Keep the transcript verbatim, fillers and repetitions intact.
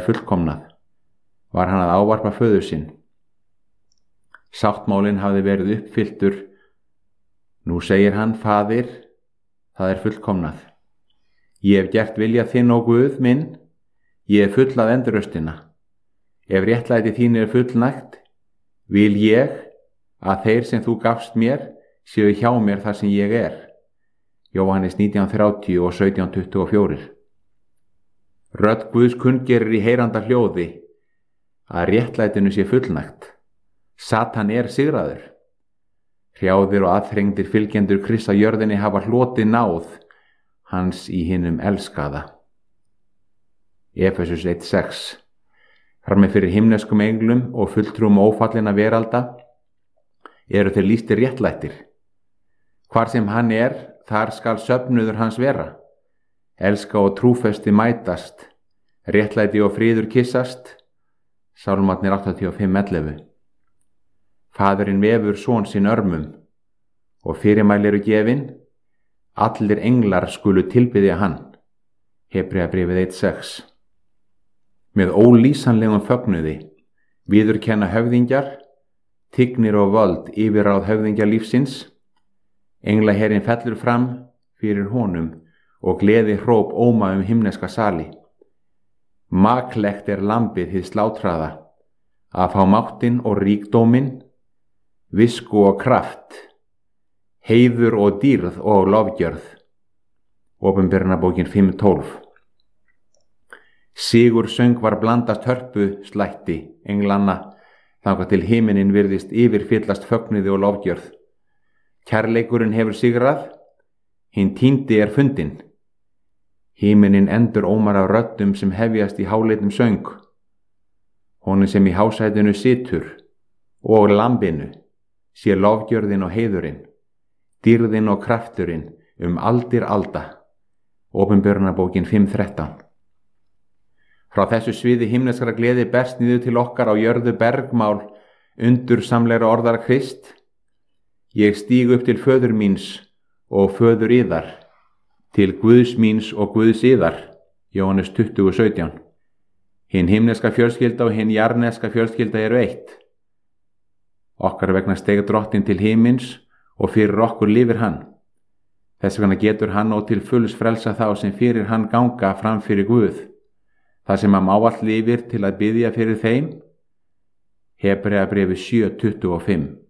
er fullkomnað, var hann að ávarpa föður sinn. Sáttmálinn hafði verið uppfylltur. Nú segir hann: Faðir, það er fullkomnað. Ég hef gert vilja þinn, ó Guð minn, ég hef fullað endurraustina. Ef réttlæti þín er fullnægt, vil ég að þeir sem þú gafst mér séu hjá mér þar sem ég er. Jóhannes nítján þrjátíu og sautján tuttugu og fjögur. Rödd Guðs kunngerir í heyranda hljóði að réttlætinu sé fullnægt. Satan er sigraður. Hrjáðir og aðþrengdir fylgjendur Krists á jörðinni hafa hlotið náð hans í hinum elskaða. Efesus eitt sex. Frammi fyrir himneskum englum og fulltrúum ófallinna veralda eru þeir lýstir réttlættir. Hvar sem hann er, þar skal söfnuður hans vera. Elska og trúfesti mætast, réttlæti og friður kyssast. Sálmarnir áttatíu og fimm ellefu. Faðurinn vefur son sinn örmum og fyrirmæli eru gefin. Allir englar skulu tilbiðja hann. Hebreabréfið eitt sex. Með ólýsanlegum fögnuði viðurkenna höfðingjar, tignir og völd yfirráð höfðingja lífsins. Englaherinn fellur fram fyrir honum og gleði hróp óma um himneska sali. Maklegt er lambið hið slátraða, að fá máttinn og ríkdóminn, visku og kraft, heiður og dýrð og lofgjörð. Opinberunarbókin fimm tólf. Sigur söng var blandast hörpu slætti englanna, þangað til himinin virðist yfirfyllast fögnuði og lofgjörð. Kærleikurinn hefur sigrað, hinn týndi er fundinn. Himinin endur ómar af röddum sem hefjast í háleitum söng. Honum sem í hásætinu situr og lambinu sé lofgjörðin og heiðurinn, dýrðin og krafturinn um aldir alda. Opinberunarbókin fimm þrettán. Frá þessu sviði himneskra gleði berst niður til okkar á jörðu bergmál undursamlegra orðar Krist. Ég stíg upp til föður míns og föður yðar, til Guðs míns og Guðs yðar. Jóhannes tuttugu sautján. Hinn himneska fjölskylda og hinn jarneska fjölskylda eru eitt. Okkar vegna steig drottinn til himins og fyrir okkur lifir hann. Þess vegna getur hann og til fulls frelsa þá sem fyrir hann ganga fram fyrir Guð, þar sem hann ávallt lifir til að biðja fyrir þeim. Hebreabréfið sjö tuttugu og fimm.